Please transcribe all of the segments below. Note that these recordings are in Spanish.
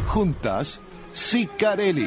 Juntas, Sicarelli.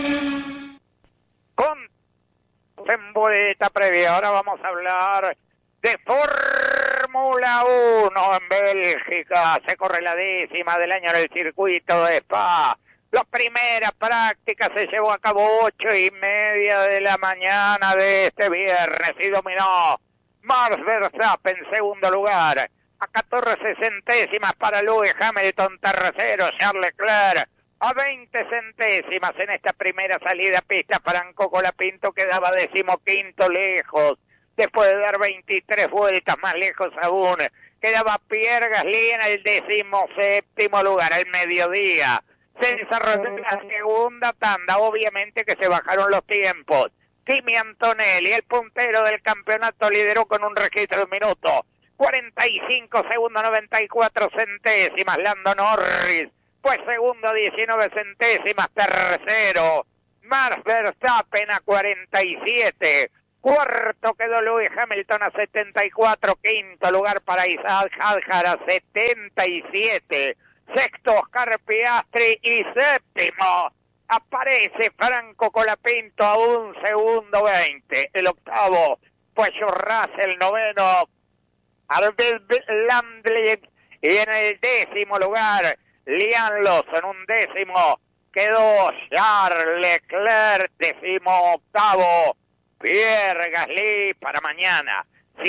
En vuelta previa, ahora vamos a hablar de Fórmula 1 en Bélgica. Se corre la 10ª del año en el circuito de Spa. La primera práctica se llevó a cabo 8:30 de la mañana de este viernes y dominó Max Verstappen en segundo lugar. A 14 centésimas para Lewis Hamilton, tercero Charles Leclerc. A 20 centésimas en esta primera salida a pista, Franco Colapinto quedaba 15º lejos. Después de dar 23 vueltas, más lejos aún, quedaba Pierre Gasly en el 17º lugar, al mediodía. Se desarrolló la segunda tanda, obviamente que se bajaron los tiempos. Kimi Antonelli, el puntero del campeonato, lideró con un registro de minuto 45 segundos 94 centésimas. Lando Norris pues segundo 19 centésimas, tercero Max Verstappen a 47, cuarto quedó Lewis Hamilton a 74, quinto lugar para Isaac Hadjar a 77, sexto Oscar Piastri y séptimo aparece Franco Colapinto a 1 segundo 20, el octavo pues George Russell, noveno Albert Landry y en el 10º lugar Liam Lawson, un 10º quedó Charles Leclerc, 18º Pierre Gasly. Para mañana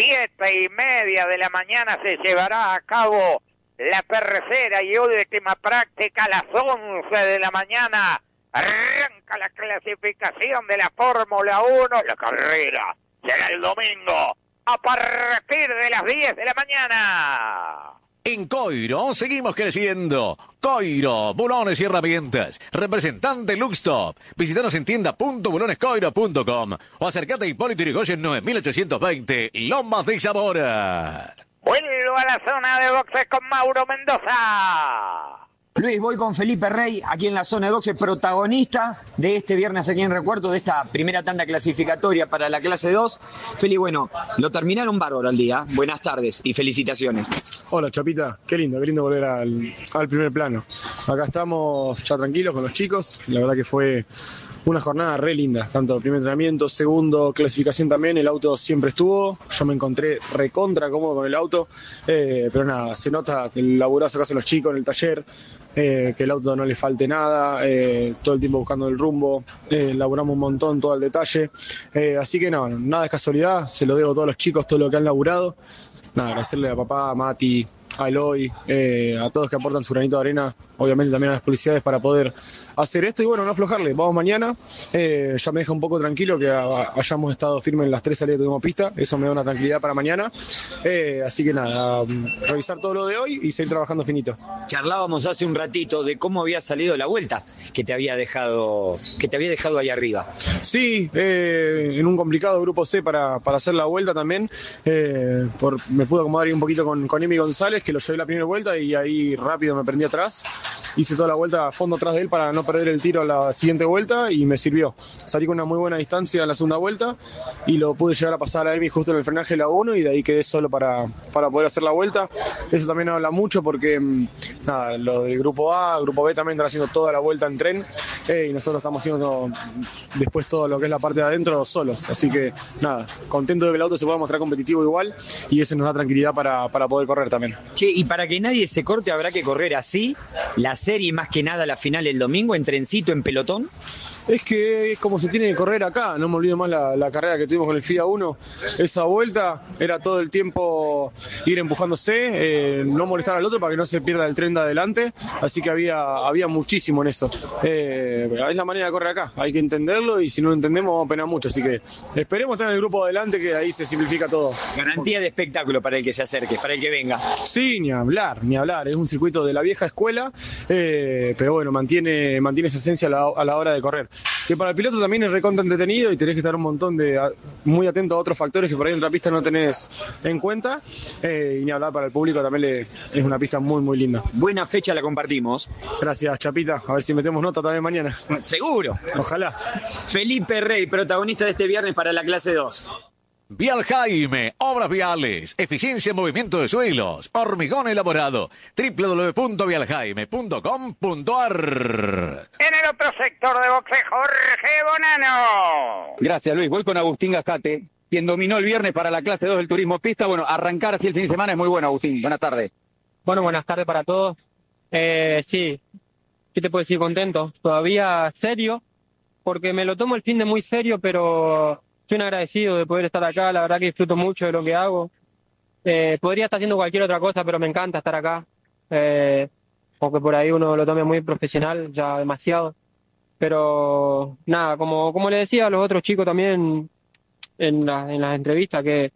7:30 de la mañana se llevará a cabo la tercera y última práctica. A las 11 de la mañana arranca la clasificación de la Fórmula 1. La carrera será el domingo a partir de las 10 de la mañana. En Coiro seguimos creciendo. Coiro, bulones y herramientas. Representante Luxtop. Visítanos en tienda.bulonescoiro.com o acercate a Hipólito Yrigoyen 9820, Lomas de Zamora. Vuelvo a la zona de boxes con Mauro Mendoza. Luis, voy con Felipe Rey, aquí en la zona de boxes, protagonista de este viernes aquí en Recuerdo, de esta primera tanda clasificatoria para la clase 2. Feli, bueno, lo terminaron bárbaro al día. Buenas tardes y felicitaciones. Hola, Chapita. Qué lindo volver al primer plano. Acá estamos ya tranquilos con los chicos. La verdad que fue una jornada re linda, tanto el primer entrenamiento, segundo, clasificación también. El auto siempre estuvo. Yo me encontré recontra cómodo con el auto. Pero nada, se nota el laburazo que hacen los chicos en el taller. Que el auto no le falte nada, todo el tiempo buscando el rumbo, laburamos un montón, todo el detalle, así que no, nada es casualidad, se lo debo a todos los chicos, todo lo que han laburado. Nada, agradecerle a papá, a Mati, a Eloy, a todos que aportan su granito de arena, obviamente también a las publicidades para poder hacer esto y bueno, no aflojarle, vamos mañana. Ya me deja un poco tranquilo que hayamos estado firmes en las 3 salidas que tuvimos pista, eso me da una tranquilidad para mañana, así que nada, revisar todo lo de hoy y seguir trabajando finito. Charlábamos hace un ratito de cómo había salido la vuelta que te había dejado ahí arriba. Sí, en un complicado grupo C para hacer la vuelta también, me pude acomodar ahí un poquito con Emi González, que lo llevé la primera vuelta y ahí rápido me prendí atrás. Hice toda la vuelta a fondo atrás de él para no perder el tiro a la siguiente vuelta y me sirvió. Salí con una muy buena distancia en la segunda vuelta y lo pude llegar a pasar a Emi justo en el frenaje de la 1 y de ahí quedé solo para poder hacer la vuelta. Eso también habla mucho porque nada, lo del grupo A, grupo B también están haciendo toda la vuelta en tren y nosotros estamos haciendo después todo lo que es la parte de adentro solos. Así que nada, contento de que el auto se pueda mostrar competitivo igual y eso nos da tranquilidad para poder correr también. Che, y para que nadie se corte habrá que correr así, la serie más que nada la final el domingo, en trencito, en pelotón. Es que es como se tiene que correr acá, no me olvido más la carrera que tuvimos con el FIA 1, esa vuelta era todo el tiempo ir empujándose, no molestar al otro para que no se pierda el tren de adelante, así que había muchísimo en eso. Es la manera de correr acá, hay que entenderlo y si no lo entendemos vamos a penar mucho, así que esperemos estar en el grupo adelante que ahí se simplifica todo. Garantía de espectáculo para el que se acerque, para el que venga. Sí, ni hablar, es un circuito de la vieja escuela, pero bueno, mantiene esa esencia a la hora de correr. Que para el piloto también es recontra entretenido y tenés que estar muy atento a otros factores que por ahí en la pista no tenés en cuenta, y ni hablar para el público también es una pista muy muy linda. Buena fecha la compartimos. Gracias, Chapita, a ver si metemos nota también mañana. Seguro. Ojalá. Felipe Rey, protagonista de este viernes para la clase 2. Vial Jaime, obras viales, eficiencia en movimiento de suelos, hormigón elaborado, www.vialjaime.com.ar. En el otro sector de boxe, Jorge Bonano. Gracias, Luis. Voy con Agustín Gascate, quien dominó el viernes para la clase 2 del turismo pista. Bueno, arrancar así el fin de semana es muy bueno, Agustín. Buenas tardes. Bueno, buenas tardes para todos. Sí, ¿qué te puedo decir? Contento. Todavía serio, porque me lo tomo el fin de muy serio, pero soy un agradecido de poder estar acá. La verdad que disfruto mucho de lo que hago. Podría estar haciendo cualquier otra cosa, pero me encanta estar acá. Aunque por ahí uno lo tome muy profesional, ya demasiado. Pero nada, como le decía a los otros chicos también en las entrevistas, que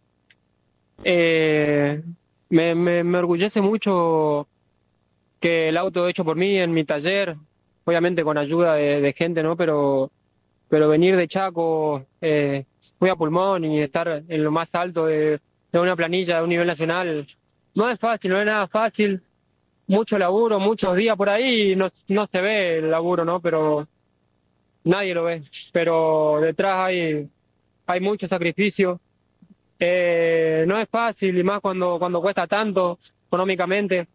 me orgullece mucho que el auto hecho por mí en mi taller, obviamente con ayuda de gente, ¿no? Pero venir de Chaco, muy a pulmón y estar en lo más alto de una planilla de un nivel nacional, no es fácil, no es nada fácil. Mucho laburo, muchos días por ahí, no se ve el laburo, ¿no? Pero nadie lo ve. Pero detrás hay mucho sacrificio. No es fácil, y más cuando cuesta tanto económicamente.